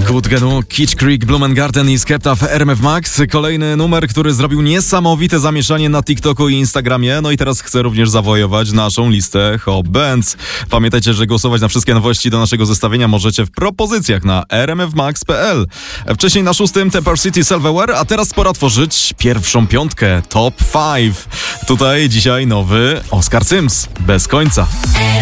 Hoodgenu, Kitsch Creek, Blumengarten i Skepta w RMF Max. Kolejny numer, który zrobił niesamowite zamieszanie na TikToku i Instagramie. No i teraz chcę również zawojować naszą listę Hot Bands. Pamiętajcie, że głosować na wszystkie nowości do naszego zestawienia możecie w propozycjach na rmfmax.pl. Wcześniej na 6. Temper City Silverware, a teraz pora tworzyć pierwszą piątkę Top 5. Tutaj dzisiaj nowy Oscar Sims, Bez końca.